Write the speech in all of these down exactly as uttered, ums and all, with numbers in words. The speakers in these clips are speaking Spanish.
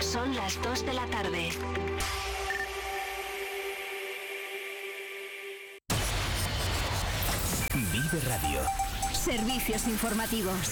Son las dos de la tarde. Vive Radio. Servicios informativos.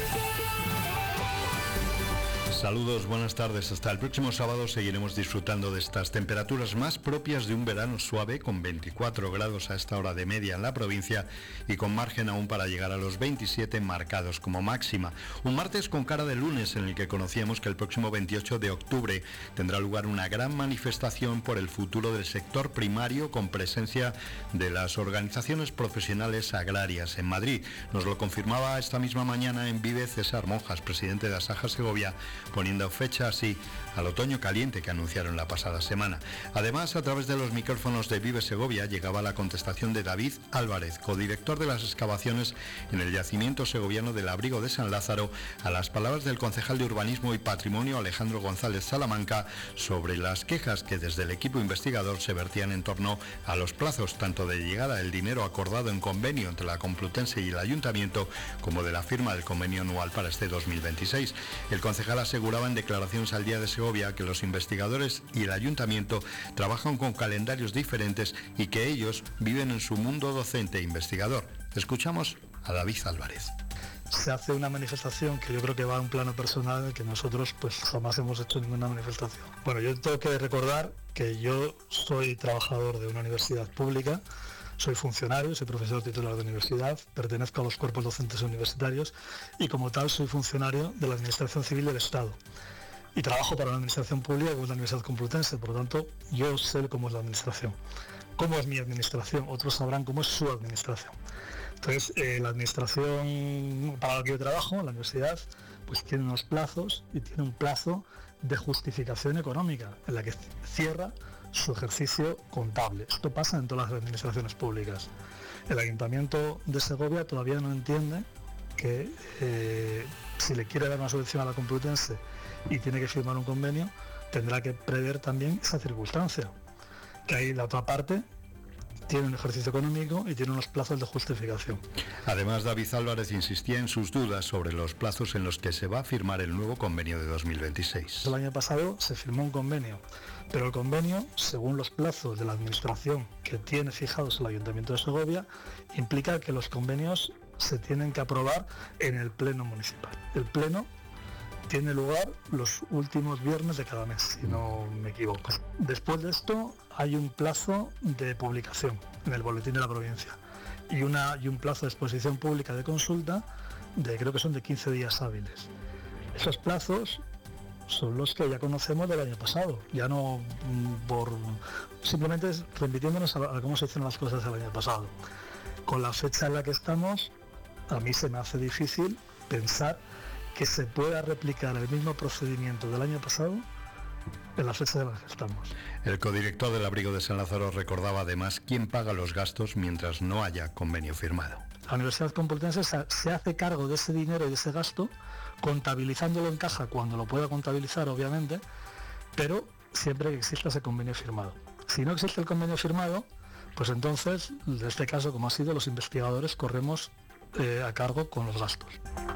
Saludos, buenas tardes. Hasta el próximo sábado seguiremos disfrutando de estas temperaturas más propias de un verano suave, con veinticuatro grados a esta hora de media en la provincia y con margen aún para llegar a los veintisiete marcados como máxima. Un martes con cara de lunes en el que conocíamos que el próximo veintiocho de octubre tendrá lugar una gran manifestación por el futuro del sector primario con presencia de las organizaciones profesionales agrarias en Madrid. Nos lo confirmaba esta misma mañana en Vive César Monjas, presidente de Asaja Segovia, poniendo fecha así al otoño caliente que anunciaron la pasada semana. Además, a través de los micrófonos de Vive Segovia llegaba la contestación de David Álvarez, codirector de las excavaciones en el yacimiento segoviano del Abrigo de San Lázaro, a las palabras del concejal de Urbanismo y Patrimonio Alejandro González Salamanca sobre las quejas que desde el equipo investigador se vertían en torno a los plazos tanto de llegada del dinero acordado en convenio entre la Complutense y el Ayuntamiento como de la firma del convenio anual para este dos mil veintiséis. El concejal aseguraba en declaraciones al Día de Segovia que los investigadores y el Ayuntamiento trabajan con calendarios diferentes y que ellos viven en su mundo docente e investigador. Escuchamos a David Álvarez. Se hace una manifestación que yo creo que va a un plano personal que nosotros pues jamás hemos hecho ninguna manifestación. Bueno, yo tengo que recordar que yo soy trabajador de una universidad pública, soy funcionario, soy profesor titular de universidad, pertenezco a los cuerpos docentes universitarios y como tal soy funcionario de la Administración Civil del Estado. Y trabajo para una administración pública como es la Universidad Complutense, por lo tanto yo sé cómo es la administración. ¿Cómo es mi administración? Otros sabrán cómo es su administración. Entonces, eh, la administración para la que yo trabajo, la universidad, pues tiene unos plazos y tiene un plazo de justificación económica en la que cierra su ejercicio contable. Esto pasa en todas las administraciones públicas. El Ayuntamiento de Segovia todavía no entiende que eh, si le quiere dar una subvención a la Complutense y tiene que firmar un convenio, tendrá que prever también esa circunstancia. Que ahí la otra parte tiene un ejercicio económico y tiene unos plazos de justificación. Además, David Álvarez insistía en sus dudas sobre los plazos en los que se va a firmar el nuevo convenio de dos mil veintiséis. El año pasado se firmó un convenio, pero el convenio, según los plazos de la administración que tiene fijados el Ayuntamiento de Segovia, implica que los convenios se tienen que aprobar en el Pleno Municipal. El Pleno tiene lugar los últimos viernes de cada mes, si no me equivoco. Después de esto hay un plazo de publicación en el Boletín de la Provincia y, una, y un plazo de exposición pública de consulta de creo que son de quince días hábiles. Esos plazos son los que ya conocemos del año pasado, ya no por simplemente remitiéndonos a, a cómo se hicieron las cosas el año pasado. Con la fecha en la que estamos, a mí se me hace difícil pensar que se pueda replicar el mismo procedimiento del año pasado en la fecha de la que estamos. El codirector del Abrigo de San Lázaro recordaba además quién paga los gastos mientras no haya convenio firmado. La Universidad Complutense se hace cargo de ese dinero y de ese gasto, contabilizándolo en caja cuando lo pueda contabilizar, obviamente, pero siempre que exista ese convenio firmado. Si no existe el convenio firmado, pues entonces, en este caso, como ha sido, los investigadores corremos eh, a cargo con los gastos.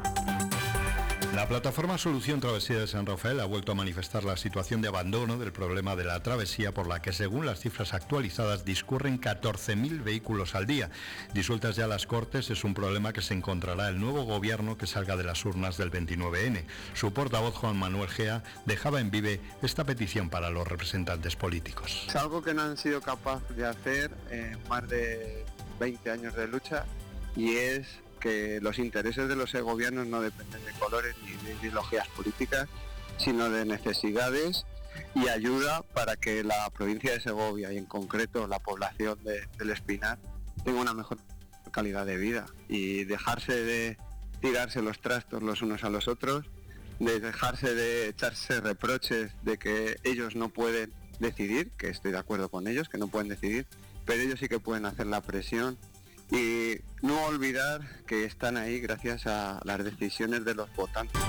La plataforma Solución Travesía de San Rafael ha vuelto a manifestar la situación de abandono del problema de la travesía por la que, según las cifras actualizadas, discurren catorce mil vehículos al día. Disueltas ya las Cortes, es un problema que se encontrará el nuevo gobierno que salga de las urnas del veintinueve ene. Su portavoz, Juan Manuel Gea, dejaba en Vive esta petición para los representantes políticos. Es algo que no han sido capaces de hacer en más de veinte años de lucha y es que los intereses de los segovianos no dependen de colores ni de ideologías políticas, sino de necesidades y ayuda para que la provincia de Segovia y en concreto la población de, del Espinar tenga una mejor calidad de vida y dejarse de tirarse los trastos los unos a los otros, de dejarse de echarse reproches de que ellos no pueden decidir, que estoy de acuerdo con ellos, que no pueden decidir, pero ellos sí que pueden hacer la presión. Y no olvidar que están ahí gracias a las decisiones de los votantes.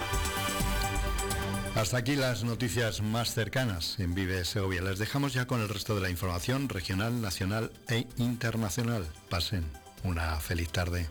Hasta aquí las noticias más cercanas en Vive Segovia. Les dejamos ya con el resto de la información regional, nacional e internacional. Pasen una feliz tarde.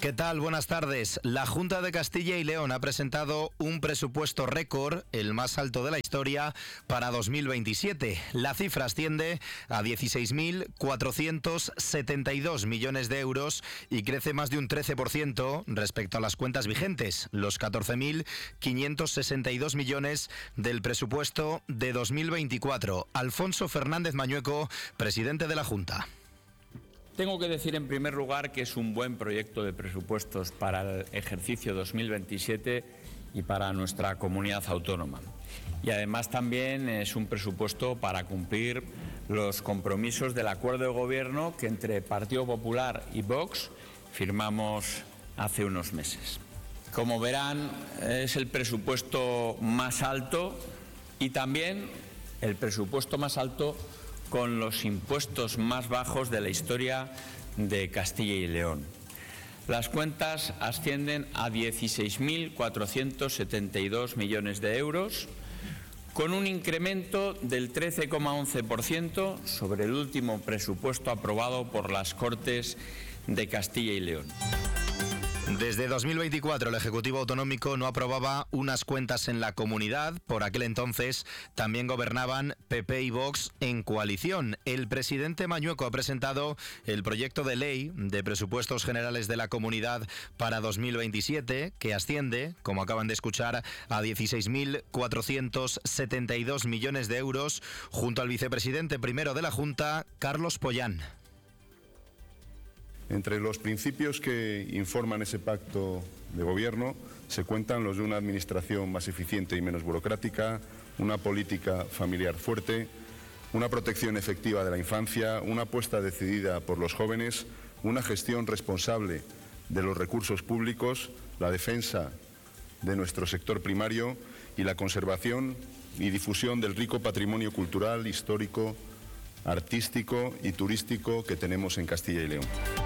¿Qué tal? Buenas tardes. La Junta de Castilla y León ha presentado un presupuesto récord, el más alto de la historia, para dos mil veintisiete. La cifra asciende a dieciséis mil cuatrocientos setenta y dos millones de euros y crece más de un trece por ciento respecto a las cuentas vigentes, los catorce mil quinientos sesenta y dos millones del presupuesto de dos mil veinticuatro. Alfonso Fernández Mañueco, presidente de la Junta. Tengo que decir en primer lugar que es un buen proyecto de presupuestos para el ejercicio dos mil veintisiete y para nuestra comunidad autónoma. Y además también es un presupuesto para cumplir los compromisos del acuerdo de gobierno que entre Partido Popular y Vox firmamos hace unos meses. Como verán, es el presupuesto más alto y también el presupuesto más alto con los impuestos más bajos de la historia de Castilla y León. Las cuentas ascienden a dieciséis mil cuatrocientos setenta y dos millones de euros, con un incremento del trece coma once por ciento sobre el último presupuesto aprobado por las Cortes de Castilla y León. Desde dos mil veinticuatro el Ejecutivo Autonómico no aprobaba unas cuentas en la comunidad. Por aquel entonces también gobernaban P P y Vox en coalición. El presidente Mañueco ha presentado el proyecto de ley de presupuestos generales de la comunidad para dos mil veintisiete, que asciende, como acaban de escuchar, a dieciséis mil cuatrocientos setenta y dos millones de euros, junto al vicepresidente primero de la Junta, Carlos Pollán. Entre los principios que informan ese pacto de gobierno se cuentan los de una administración más eficiente y menos burocrática, una política familiar fuerte, una protección efectiva de la infancia, una apuesta decidida por los jóvenes, una gestión responsable de los recursos públicos, la defensa de nuestro sector primario y la conservación y difusión del rico patrimonio cultural, histórico, artístico y turístico que tenemos en Castilla y León.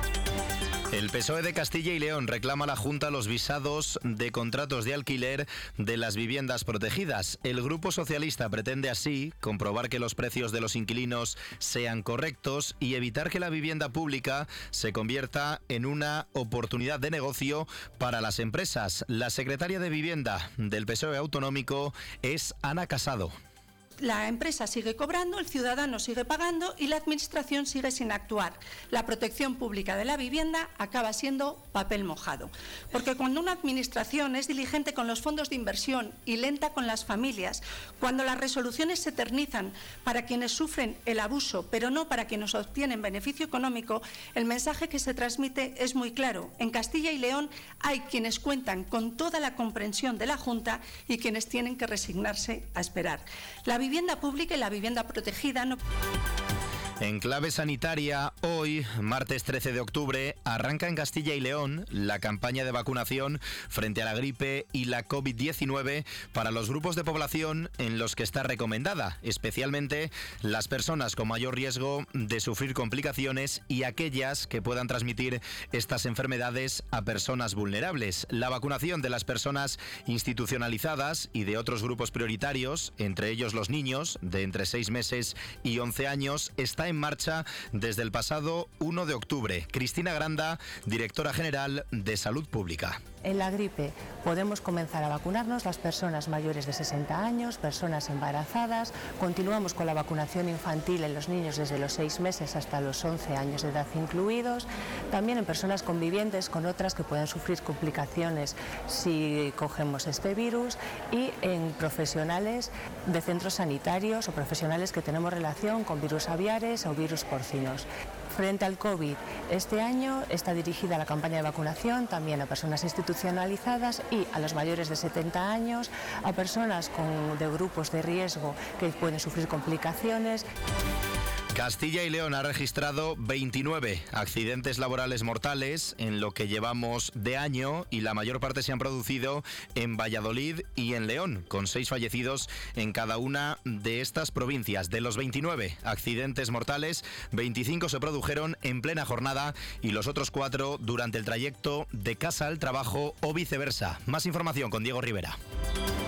El P S O E de Castilla y León reclama a la Junta los visados de contratos de alquiler de las viviendas protegidas. El Grupo Socialista pretende así comprobar que los precios de los inquilinos sean correctos y evitar que la vivienda pública se convierta en una oportunidad de negocio para las empresas. La secretaria de Vivienda del P S O E autonómico es Ana Casado. La empresa sigue cobrando, el ciudadano sigue pagando y la administración sigue sin actuar. La protección pública de la vivienda acaba siendo papel mojado. Porque cuando una administración es diligente con los fondos de inversión y lenta con las familias, cuando las resoluciones se eternizan para quienes sufren el abuso, pero no para quienes obtienen beneficio económico, el mensaje que se transmite es muy claro. En Castilla y León hay quienes cuentan con toda la comprensión de la Junta y quienes tienen que resignarse a esperar. La La vivienda pública y la vivienda protegida no... En clave sanitaria, hoy, martes trece de octubre, arranca en Castilla y León la campaña de vacunación frente a la gripe y la COVID diecinueve para los grupos de población en los que está recomendada, especialmente las personas con mayor riesgo de sufrir complicaciones y aquellas que puedan transmitir estas enfermedades a personas vulnerables. La vacunación de las personas institucionalizadas y de otros grupos prioritarios, entre ellos los niños de entre seis meses y once años, está en marcha desde el pasado uno de octubre. Cristina Granda, directora general de Salud Pública. En la gripe podemos comenzar a vacunarnos las personas mayores de sesenta años, personas embarazadas. Continuamos con la vacunación infantil en los niños desde los seis meses hasta los once años de edad incluidos. También en personas convivientes con otras que pueden sufrir complicaciones si cogemos este virus. Y en profesionales de centros sanitarios o profesionales que tenemos relación con virus aviares o virus porcinos. Frente al COVID, este año está dirigida la campaña de vacunación también a personas institucionalizadas y a los mayores de setenta años, a personas con, de grupos de riesgo que pueden sufrir complicaciones. Castilla y León ha registrado veintinueve accidentes laborales mortales en lo que llevamos de año y la mayor parte se han producido en Valladolid y en León, con seis fallecidos en cada una de estas provincias. De los veintinueve accidentes mortales, veinticinco se produjeron en plena jornada y los otros cuatro durante el trayecto de casa al trabajo o viceversa. Más información con Diego Rivera.